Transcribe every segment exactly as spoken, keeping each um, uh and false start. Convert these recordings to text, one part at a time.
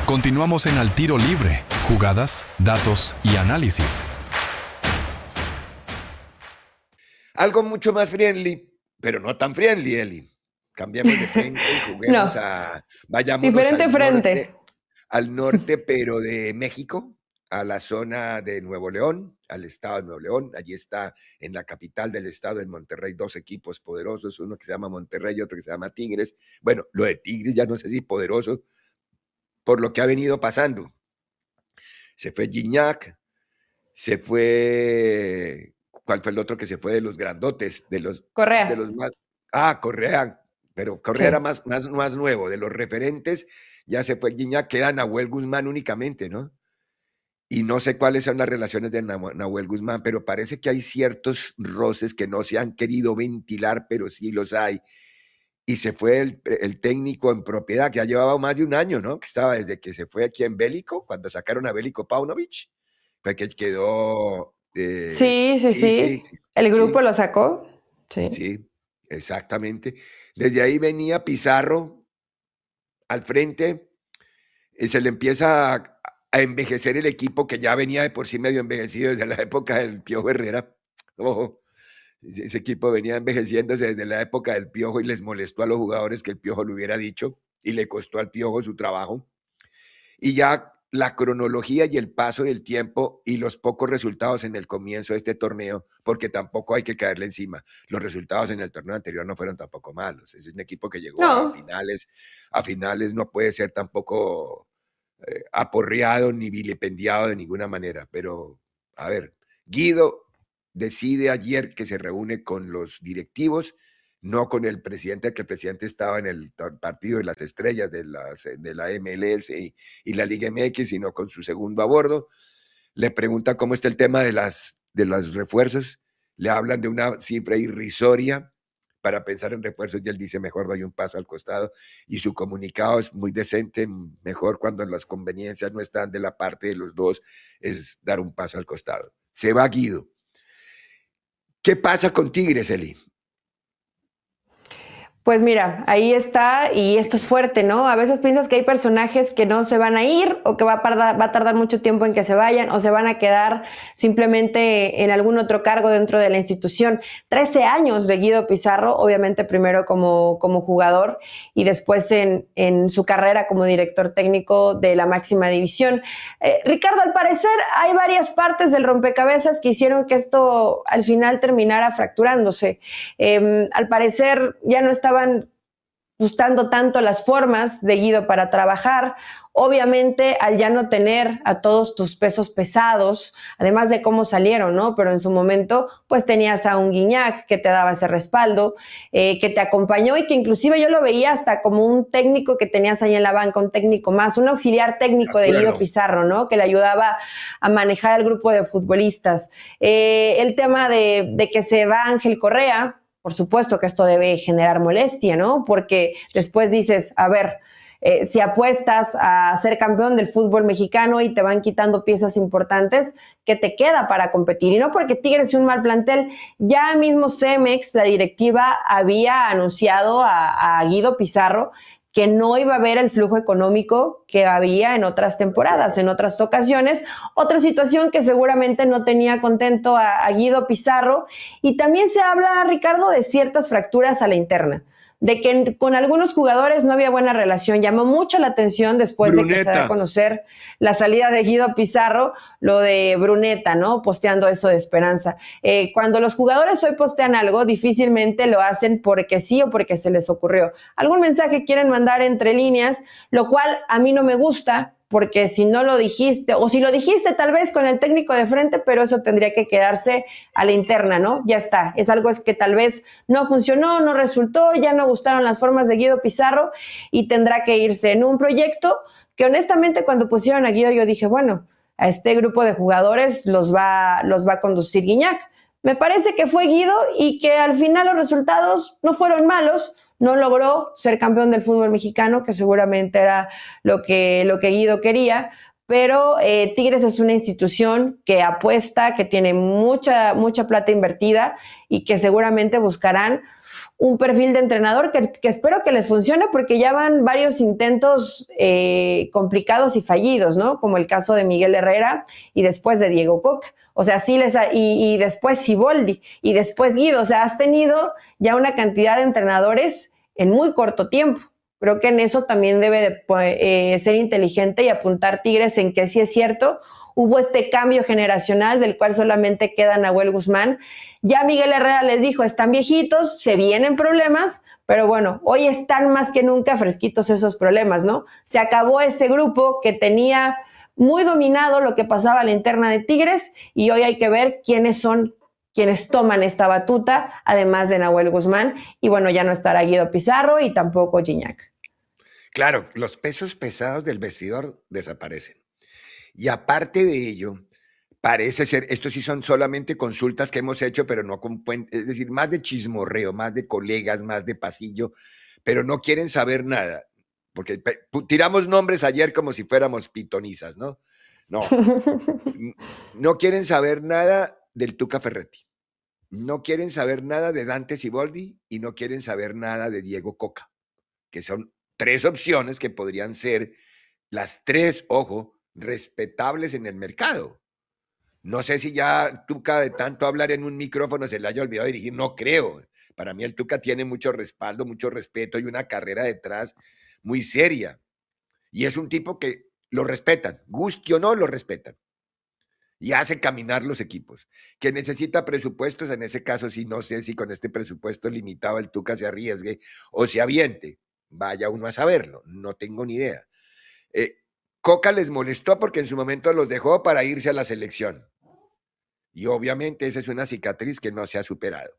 Continuamos en Al Tiro Libre, jugadas, datos y análisis. Algo mucho más friendly, pero no tan friendly, Eli. Cambiemos de frente y juguemos No. a... Vayámonos Diferente al frente. norte, al norte, pero de México, a la zona de Nuevo León, al estado de Nuevo León. Allí está, en la capital del estado, en Monterrey, dos equipos poderosos, uno que se llama Monterrey y otro que se llama Tigres. Bueno, lo de Tigres ya no sé si poderoso, por lo que ha venido pasando. Se fue Gignac, se fue... ¿Cuál fue el otro que se fue de los grandotes? De los, Correa. de los más... Ah, Correa, pero Correa sí. era más, más, más nuevo. De los referentes ya se fue Gignac, queda Nahuel Guzmán únicamente, ¿no? Y no sé cuáles son las relaciones de Nahuel Guzmán, pero parece que hay ciertos roces que no se han querido ventilar, pero sí los hay. Y se fue el, el técnico en propiedad, que ya llevaba más de un año, ¿no? Que estaba desde que se fue aquí en Bélico, cuando sacaron a Bélico Paunovic, pues que quedó... Eh, sí, sí, sí, sí, sí. El grupo sí. lo sacó. Sí. Sí, exactamente. Desde ahí venía Pizarro al frente, y se le empieza a, a envejecer el equipo, que ya venía de por sí medio envejecido desde la época del Piojo Herrera. Ojo. Ese equipo venía envejeciéndose desde la época del Piojo y les molestó a los jugadores que el Piojo lo hubiera dicho y le costó al Piojo su trabajo. Y ya la cronología y el paso del tiempo y los pocos resultados en el comienzo de este torneo, porque tampoco hay que caerle encima. Los resultados en el torneo anterior no fueron tampoco malos. Es un equipo que llegó no. a finales. A finales no puede ser tampoco eh, aporreado ni vilipendiado de ninguna manera. Pero, a ver, Guido decide ayer que se reúne con los directivos, no con el presidente, que el presidente estaba en el partido de las estrellas de, las, de la M L S y, y la Liga M X, sino con su segundo a bordo. Le pregunta cómo está el tema de, las, de los refuerzos, le hablan de una cifra irrisoria para pensar en refuerzos y él dice, mejor doy un paso al costado, y su comunicado es muy decente, mejor cuando las conveniencias no están de la parte de los dos, es dar un paso al costado. Se va Guido. ¿Qué pasa con Tigres, Eli? Pues mira, ahí está, y esto es fuerte, ¿no? A veces piensas que hay personajes que no se van a ir o que va a, tardar, va a tardar mucho tiempo en que se vayan o se van a quedar simplemente en algún otro cargo dentro de la institución. trece años de Guido Pizarro, obviamente primero como, como jugador y después en, en su carrera como director técnico de la máxima división. Eh, Ricardo, al parecer hay varias partes del rompecabezas que hicieron que esto al final terminara fracturándose. Eh, al parecer ya no está estaban gustando tanto las formas de Guido para trabajar. Obviamente, al ya no tener a todos tus pesos pesados, además de cómo salieron, ¿no? Pero en su momento, pues tenías a un Gignac que te daba ese respaldo, eh, que te acompañó y que inclusive yo lo veía hasta como un técnico que tenías ahí en la banca, un técnico más, un auxiliar técnico de, de Guido Pizarro, ¿no? Que le ayudaba a manejar al grupo de futbolistas. Eh, el tema de, de que se va Ángel Correa, por supuesto que esto debe generar molestia, ¿no? Porque después dices, a ver, eh, si apuestas a ser campeón del fútbol mexicano y te van quitando piezas importantes, ¿qué te queda para competir? Y no porque Tigres es un mal plantel, ya mismo Cemex, la directiva, había anunciado a, a Guido Pizarro que no iba a haber el flujo económico que había en otras temporadas, en otras ocasiones. Otra situación que seguramente no tenía contento a, a Guido Pizarro. Y también se habla, Ricardo, de ciertas fracturas a la interna, de que con algunos jugadores no había buena relación. Llamó mucho la atención después Bruneta. de que se da a conocer la salida de Guido Pizarro, lo de Bruneta, ¿no? Posteando eso de Esperanza. Eh, cuando los jugadores hoy postean algo, difícilmente lo hacen porque sí o porque se les ocurrió. Algún mensaje quieren mandar entre líneas, lo cual a mí no me gusta, porque si no lo dijiste, o si lo dijiste tal vez con el técnico de frente, pero eso tendría que quedarse a la interna, ¿no? Ya está, es algo es que tal vez no funcionó, no resultó, ya no gustaron las formas de Guido Pizarro y tendrá que irse en un proyecto que honestamente cuando pusieron a Guido yo dije, bueno, a este grupo de jugadores los va, los va a conducir Gignac. Me parece que fue Guido y que al final los resultados no fueron malos, no logró ser campeón del fútbol mexicano, que seguramente era lo que, lo que Guido quería, pero eh, Tigres es una institución que apuesta, que tiene mucha, mucha plata invertida y que seguramente buscarán un perfil de entrenador que, que espero que les funcione, porque ya van varios intentos eh, complicados y fallidos, ¿no? Como el caso de Miguel Herrera y después de Diego Coca. O sea, sí les ha, y, y después Siboldi y después Guido. O sea, has tenido ya una cantidad de entrenadores en muy corto tiempo. Creo que en eso también debe de, eh, ser inteligente y apuntar Tigres en que sí es cierto, hubo este cambio generacional del cual solamente queda Nahuel Guzmán. Ya Miguel Herrera les dijo, están viejitos, se vienen problemas, pero bueno, hoy están más que nunca fresquitos esos problemas, ¿no? Se acabó ese grupo que tenía muy dominado lo que pasaba a la interna de Tigres y hoy hay que ver quiénes son quienes toman esta batuta, además de Nahuel Guzmán, y bueno, ya no estará Guido Pizarro y tampoco Gignac. Claro, los pesos pesados del vestidor desaparecen. Y aparte de ello, parece ser, estos sí son solamente consultas que hemos hecho, pero no con, es decir, más de chismorreo, más de colegas, más de pasillo, pero no quieren saber nada. Porque tiramos nombres ayer como si fuéramos pitonizas, ¿no? No. No quieren saber nada del Tuca Ferretti. No quieren saber nada de Dante Siboldi y no quieren saber nada de Diego Coca, que son tres opciones que podrían ser las tres, ojo, respetables en el mercado. No sé si ya Tuca, de tanto hablar en un micrófono, se le haya olvidado dirigir. No creo. Para mí el Tuca tiene mucho respaldo, mucho respeto y una carrera detrás muy seria. Y es un tipo que lo respetan, guste o no, lo respetan. Y hace caminar los equipos. Que necesita presupuestos, en ese caso sí, no sé si con este presupuesto limitado el Tuca se arriesgue o se aviente. Vaya uno a saberlo, no tengo ni idea. Eh, Coca les molestó porque en su momento los dejó para irse a la selección. Y obviamente esa es una cicatriz que no se ha superado.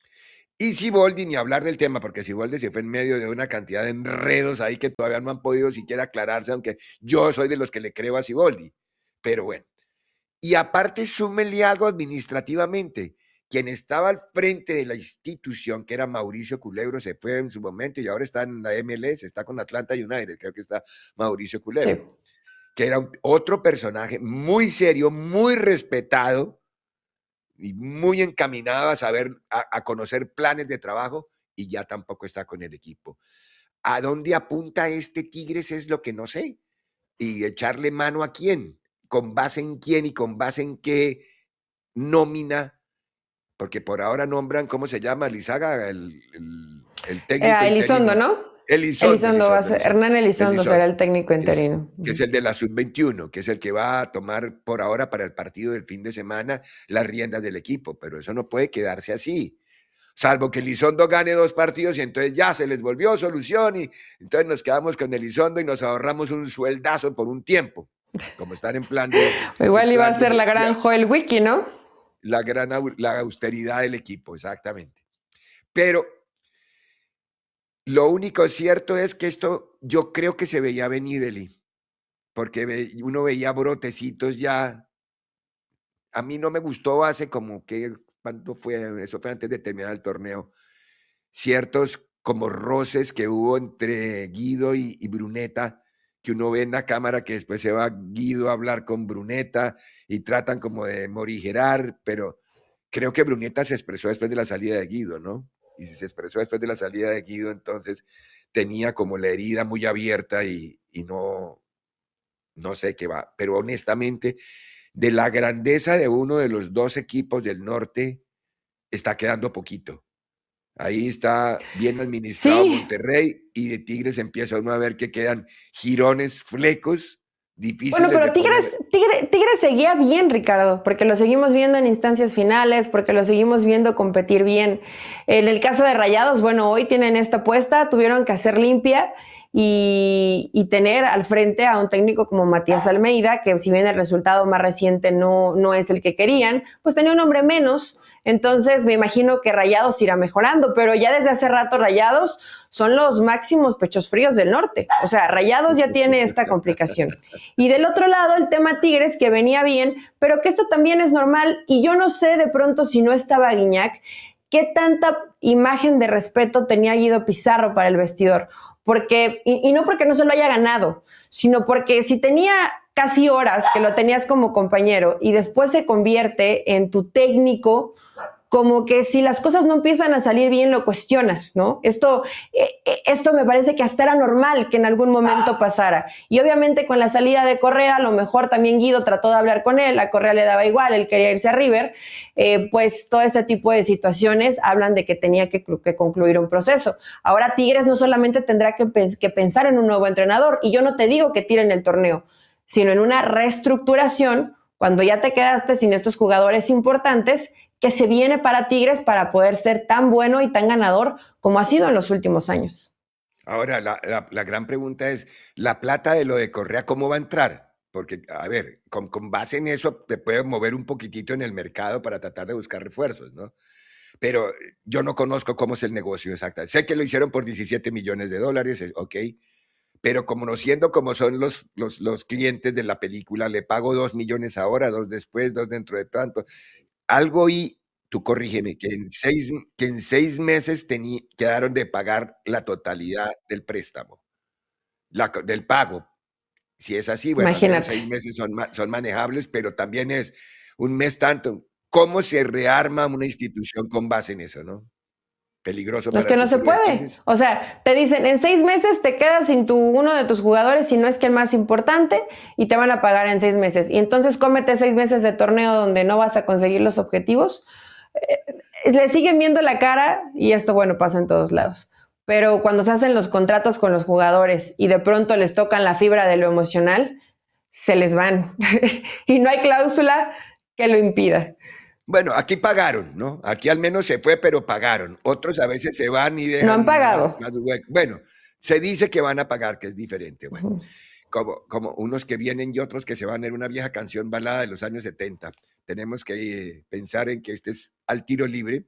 Y Siboldi, ni hablar del tema, porque Siboldi se fue en medio de una cantidad de enredos ahí que todavía no han podido siquiera aclararse, aunque yo soy de los que le creo a Siboldi. Pero bueno. Y aparte, súmele algo administrativamente. Quien estaba al frente de la institución, que era Mauricio Culebro, se fue en su momento y ahora está en la M L S, está con Atlanta United, creo que está Mauricio Culebro, sí. Que era un, otro personaje muy serio, muy respetado y muy encaminado a saber, a, a conocer planes de trabajo, y ya tampoco está con el equipo. ¿A dónde apunta este Tigres? Es lo que no sé. Y echarle mano a quién, con base en quién y con base en qué nómina, porque por ahora nombran, ¿cómo se llama? Lizaga, el, el, el técnico eh, Elizondo, interino. ¿No? Elizondo, Elizondo, Elizondo, va a ser, Elizondo. Hernán Elizondo, Elizondo será el técnico interino. Es, que es el de la sub veintiuno, que es el que va a tomar por ahora para el partido del fin de semana las riendas del equipo, pero eso no puede quedarse así. Salvo que Elizondo gane dos partidos y entonces ya se les volvió solución y entonces nos quedamos con Elizondo y nos ahorramos un sueldazo por un tiempo, como están en plan de... Igual iba a ser de, la gran Joel Wiki, ¿no? La gran la austeridad del equipo, exactamente. Pero lo único cierto es que esto yo creo que se veía venir, Eli, porque ve, uno veía brotecitos ya. A mí no me gustó hace como que... ¿Cuánto fue? Eso fue antes de terminar el torneo. Ciertos como roces que hubo entre Guido y, y Bruneta, que uno ve en la cámara que después se va Guido a hablar con Bruneta y tratan como de morigerar, pero creo que Bruneta se expresó después de la salida de Guido, ¿no? Y si se expresó después de la salida de Guido, entonces tenía como la herida muy abierta y, y no, no sé qué va. Pero honestamente... de la grandeza de uno de los dos equipos del norte, está quedando poquito. Ahí está bien administrado sí. Monterrey, y de Tigres empieza uno a ver que quedan jirones, flecos, difíciles. Bueno, pero Tigres, Tigre, Tigres seguía bien, Ricardo, porque lo seguimos viendo en instancias finales, porque lo seguimos viendo competir bien. En el caso de Rayados, bueno, hoy tienen esta apuesta, tuvieron que hacer limpia, Y, y tener al frente a un técnico como Matías Almeida, que si bien el resultado más reciente no, no es el que querían, pues tenía un hombre menos. Entonces me imagino que Rayados irá mejorando, pero ya desde hace rato Rayados son los máximos pechos fríos del norte. O sea, Rayados ya tiene esta complicación. Y del otro lado el tema Tigres, que venía bien, pero que esto también es normal, y yo no sé de pronto si no estaba Gignac, qué tanta imagen de respeto tenía Guido Pizarro para el vestidor. Porque, y, y no porque no se lo haya ganado, sino porque si tenía casi horas que lo tenías como compañero y después se convierte en tu técnico, como que si las cosas no empiezan a salir bien, lo cuestionas, ¿no? Esto, eh, esto me parece que hasta era normal que en algún momento pasara. Y obviamente con la salida de Correa, a lo mejor también Guido trató de hablar con él, a Correa le daba igual, él quería irse a River, eh, pues todo este tipo de situaciones hablan de que tenía que, que concluir un proceso. Ahora Tigres no solamente tendrá que, que pensar en un nuevo entrenador, y yo no te digo que tiren el torneo, sino en una reestructuración cuando ya te quedaste sin estos jugadores importantes que se viene para Tigres para poder ser tan bueno y tan ganador como ha sido en los últimos años. Ahora, la, la, la gran pregunta es, ¿la plata de lo de Correa cómo va a entrar? Porque, a ver, con, con base en eso te puedes mover un poquitito en el mercado para tratar de buscar refuerzos, ¿no? Pero yo no conozco cómo es el negocio exacto. Sé que lo hicieron por diecisiete millones de dólares, ok, pero conociendo cómo son los, los, los clientes de la película, le pago dos millones ahora, dos después, dos dentro de tanto. Algo y, tú corrígeme, que en seis, que en seis meses tení, quedaron de pagar la totalidad del préstamo, la, del pago. Si es así, bueno, seis meses son, son manejables, pero también es un mes tanto. ¿Cómo se rearma una institución con base en eso, no? Peligroso. Es que no se puede. O sea, te dicen, en seis meses te quedas sin tu, uno de tus jugadores, si no es que el más importante, y te van a pagar en seis meses. Y entonces cómete seis meses de torneo donde no vas a conseguir los objetivos. Eh, le siguen viendo la cara, y esto, bueno, pasa en todos lados. Pero cuando se hacen los contratos con los jugadores y de pronto les tocan la fibra de lo emocional, se les van. Y no hay cláusula que lo impida. Bueno, aquí pagaron, ¿no? Aquí al menos se fue, pero pagaron. Otros a veces se van y dejan... No han pagado. Más, más bueno, se dice que van a pagar, que es diferente. Bueno, uh-huh. como, como unos que vienen y otros que se van. Era una vieja canción balada de los años setenta. Tenemos que eh, pensar en que este es al tiro libre.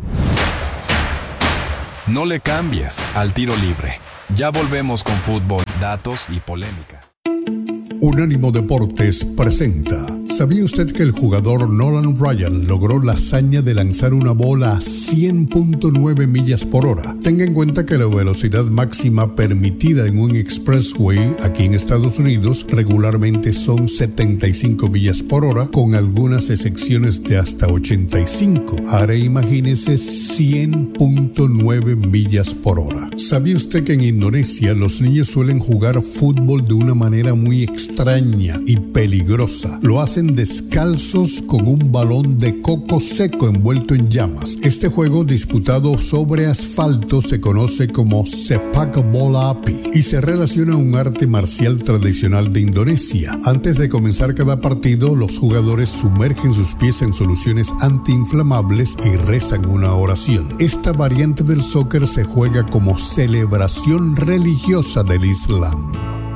No le cambies al tiro libre. Ya volvemos con fútbol, datos y polémica. Unánimo Deportes presenta. ¿Sabía usted que el jugador Nolan Ryan logró la hazaña de lanzar una bola a cien punto nueve millas por hora? Tenga en cuenta que la velocidad máxima permitida en un expressway aquí en Estados Unidos regularmente son setenta y cinco millas por hora, con algunas excepciones de hasta ochenta y cinco. Ahora imagínese cien punto nueve millas por hora. ¿Sabía usted que en Indonesia los niños suelen jugar fútbol de una manera muy extraña? extraña y peligrosa? Lo hacen descalzos con un balón de coco seco envuelto en llamas. Este juego disputado sobre asfalto se conoce como sepak bola api y se relaciona a un arte marcial tradicional de Indonesia. Antes de comenzar cada partido, los jugadores sumergen sus pies en soluciones antiinflamables y rezan una oración. Esta variante del soccer se juega como celebración religiosa del Islam.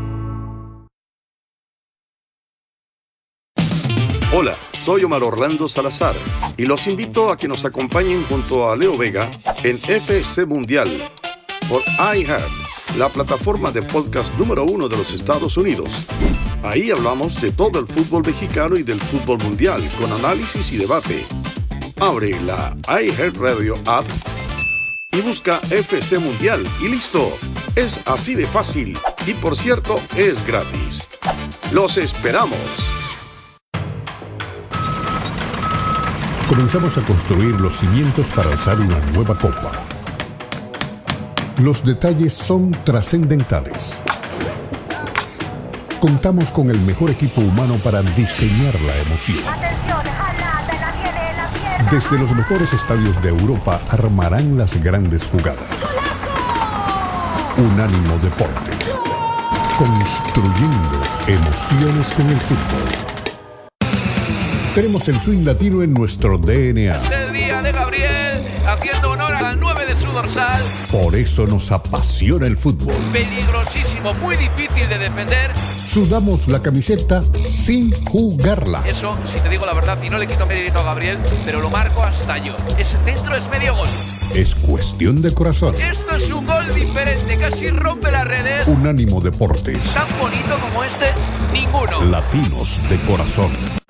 Hola, soy Omar Orlando Salazar y los invito a que nos acompañen junto a Leo Vega en F C Mundial por iHeart, la plataforma de podcast número uno de los Estados Unidos. Ahí hablamos de todo el fútbol mexicano y del fútbol mundial con análisis y debate. Abre la iHeart Radio app y busca F C Mundial y listo. Es así de fácil y, por cierto, es gratis. ¡Los esperamos! Comenzamos a construir los cimientos para alzar una nueva copa. Los detalles son trascendentales. Contamos con el mejor equipo humano para diseñar la emoción. Desde los mejores estadios de Europa armarán las grandes jugadas. Unánimo Deportes. Construyendo emociones con el fútbol. Tenemos el swing latino en nuestro D N A. Es el día de Gabriel, haciendo honor al nueve de su dorsal. Por eso nos apasiona el fútbol. Peligrosísimo, muy difícil de defender. Sudamos la camiseta sin jugarla. Eso, si te digo la verdad, y no le quito mérito a Gabriel, pero lo marco hasta yo. Ese centro es medio gol. Es cuestión de corazón. Esto es un gol diferente, casi rompe las redes. Unánimo Deportes. Tan bonito como este, ninguno. Latinos de corazón.